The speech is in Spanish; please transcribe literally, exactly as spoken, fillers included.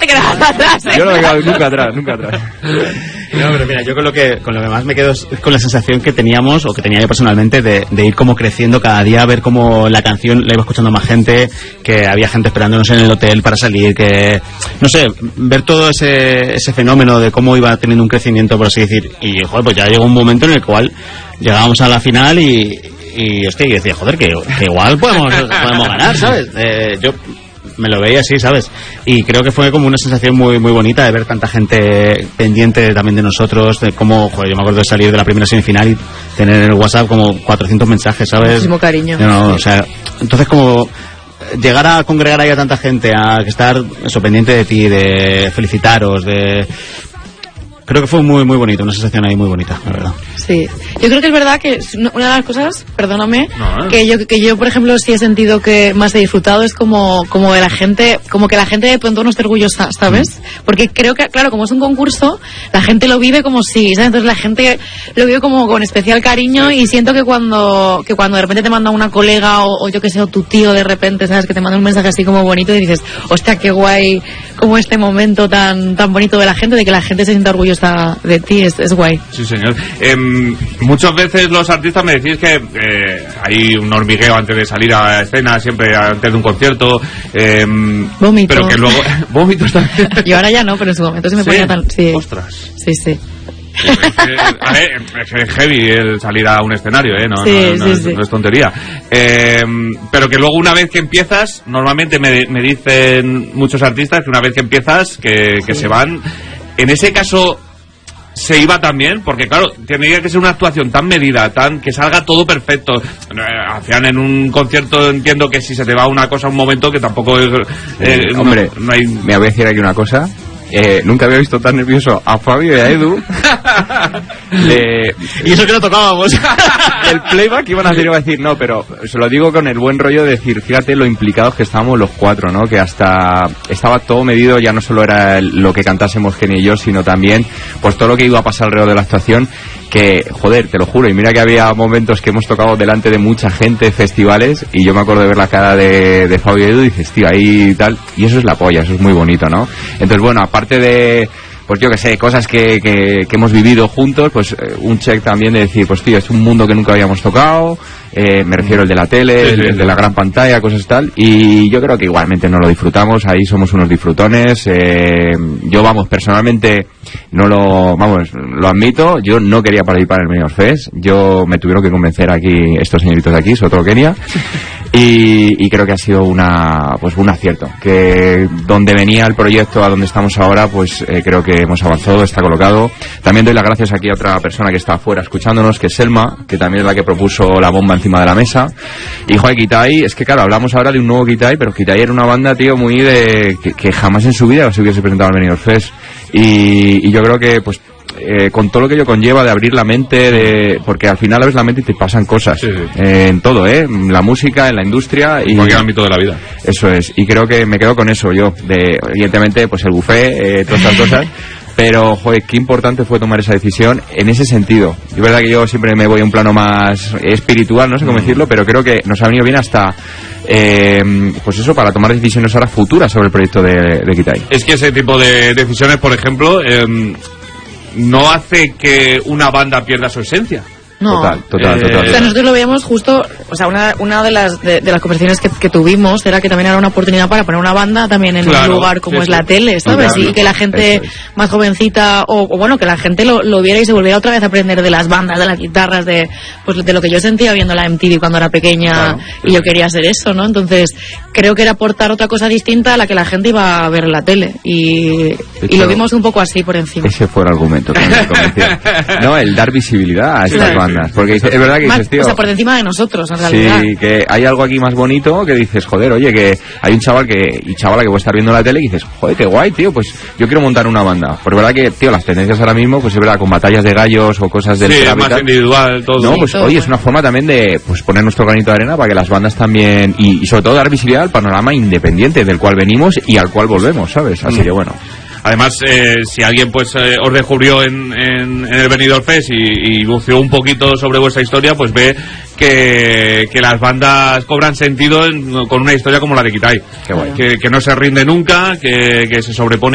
te quedabas atrás. ¿eh? Yo no me quedo nunca atrás, nunca atrás. No, pero mira, yo con lo que con lo que más me quedo es con la sensación que teníamos, o que tenía yo personalmente, de, de ir como creciendo cada día, ver cómo la canción la iba escuchando más gente, que había gente esperándonos en el hotel para salir, que, no sé, ver todo ese ese fenómeno de cómo iba teniendo un crecimiento, por así decir. Y, joder, pues ya llegó un momento en el cual llegábamos a la final y, y hostia, y decía, joder, que, que igual podemos, podemos ganar, ¿sabes? Eh, yo me lo veía así, ¿sabes? Y creo que fue como una sensación muy muy bonita de ver tanta gente pendiente también de nosotros, de cómo, joder, yo me acuerdo de salir de la primera semifinal y tener en el WhatsApp como cuatrocientos mensajes, ¿sabes? Muchísimo cariño. No, no, o sea, entonces como llegar a congregar ahí a tanta gente, a estar eso, pendiente de ti, de felicitaros, de... Creo que fue muy muy bonito, una sensación ahí muy bonita, la verdad. Sí, yo creo que es verdad que una de las cosas, perdóname, no, ¿eh? que yo que yo por ejemplo sí he sentido que más he disfrutado es como como de la gente, como que la gente de pronto no esté orgullosa, ¿sabes? Porque creo que, claro, como es un concurso, la gente lo vive como si, ¿sabes? Entonces la gente lo vive como con especial cariño y siento que cuando que cuando de repente te manda una colega o, o yo que sé, o tu tío de repente, ¿sabes? Que te manda un mensaje así como bonito y dices, hostia, qué guay, como este momento tan tan bonito de la gente, de que la gente se sienta orgullosa de ti, es, es guay. Sí, señor. Eh, muchas veces los artistas me decís que eh, hay un hormigueo antes de salir a escena, siempre antes de un concierto. Eh, Vómito. Pero que luego... Vómitos también. Y ahora ya no, pero en su momento se me ¿Sí? ponía tan... Sí. Ostras. Sí, sí. Pues es que, a ver, es heavy el salir a un escenario, ¿eh? No, sí, no, no, sí, es, sí. no es tontería. Eh, pero que luego una vez que empiezas, normalmente me, me dicen muchos artistas que una vez que empiezas, que, que sí. se van. En ese caso... se iba también, porque claro, tendría que ser una actuación tan medida, tan que salga todo perfecto. Al final en un concierto entiendo que si se te va una cosa un momento que tampoco es... Eh, eh, hombre, no, no hay... me voy a decir aquí una cosa. Eh, nunca había visto tan nervioso a Fabio y a Edu. Le... Y eso que no tocábamos. El playback iban a hacer, iba a decir, no, pero se lo digo con el buen rollo de decir, fíjate lo implicados que estábamos los cuatro, ¿no? Que hasta estaba todo medido, ya no solo era el, lo que cantásemos Kenny y yo, sino también pues todo lo que iba a pasar alrededor de la actuación, que, joder, te lo juro, y mira que había momentos que hemos tocado delante de mucha gente, festivales, y yo me acuerdo de ver la cara de, de Fabio y Edu y dices, tío, ahí tal, y eso es la polla, eso es muy bonito, ¿no? Entonces, bueno, aparte de... pues yo que sé, cosas que, que, que hemos vivido juntos, pues eh, un check también de decir, pues tío, es un mundo que nunca habíamos tocado, eh, me refiero el de la tele, sí, sí, el, el sí. de la gran pantalla, cosas tal, y yo creo que igualmente no lo disfrutamos, ahí somos unos disfrutones, eh, yo vamos, personalmente, no lo, vamos, lo admito, yo no quería participar en el Benidorm Fest, yo me tuvieron que convencer aquí, estos señoritos de aquí, sobre todo Kenia, y, y creo que ha sido una, pues un acierto, que donde venía el proyecto a donde estamos ahora, pues eh, creo que hemos avanzado, está colocado. También doy las gracias aquí a otra persona que está afuera escuchándonos, que es Selma, que también es la que propuso la bomba encima de la mesa. Y joder, Kitai, es que claro, hablamos ahora de un nuevo Kitai, pero Kitai era una banda, tío, muy de... que, que jamás en su vida se hubiese presentado al Benidorm Fest. Y, y yo creo que, pues, Eh, con todo lo que ello conlleva de abrir la mente, de porque al final abres la mente y te pasan cosas, sí, sí. Eh, en todo, eh, la música, en la industria y en cualquier ámbito de la vida. Eso es, y creo que me quedo con eso yo, de evidentemente pues el buffet, eh, todas estas cosas, pero joder, qué importante fue tomar esa decisión en ese sentido. Es verdad que yo siempre me voy a un plano más espiritual, no sé cómo mm. decirlo, pero creo que nos ha venido bien hasta eh, pues eso, para tomar decisiones ahora futuras sobre el proyecto de, de Kitai. Es que ese tipo de decisiones, por ejemplo, eh, no hace que una banda pierda su esencia. No. Total, total, Eh, total. O sea, nosotros lo veíamos justo, o sea, una, una de las de, de las conversaciones que, que tuvimos era que también era una oportunidad para poner una banda también en Claro, un lugar como sí, es sí. la tele, ¿sabes? Claro, y que la gente eso es. más jovencita, o, o bueno, que la gente lo, lo viera y se volviera otra vez a aprender de las bandas, de las guitarras, de pues de lo que yo sentía viendo la M T V cuando era pequeña, Claro, y yo quería hacer eso, ¿no? Entonces, creo que era aportar otra cosa distinta a la que la gente iba a ver en la tele, y, hecho, y lo vimos un poco así por encima. Ese fue el argumento que me convenció. No, el dar visibilidad a estas Claro. bandas, porque dice, es verdad que Más, dices, tío, o sea, por encima de nosotros, en realidad. sí, que hay algo aquí más bonito que dices, joder, oye, que hay un chaval que y chavala que puede estar viendo la tele y dices, joder, qué guay, tío, pues yo quiero montar una banda. Por verdad que, tío, las tendencias ahora mismo, pues es verdad, con batallas de gallos o cosas del Sí, trap y más tal. individual, todo. No, Sí, pues todo oye, bueno. es una forma también de pues poner nuestro granito de arena para que las bandas también, y, y sobre todo dar visibilidad al panorama independiente del cual venimos y al cual volvemos, ¿sabes? Así Mm. que bueno. Además, eh, si alguien pues eh, os descubrió en, en, en el Benidorm Fest y, y buceó un poquito sobre vuestra historia, pues ve que, que las bandas cobran sentido en- con una historia como la de Kitai. Qué guay. Que, que no se rinde nunca, que, que se sobrepone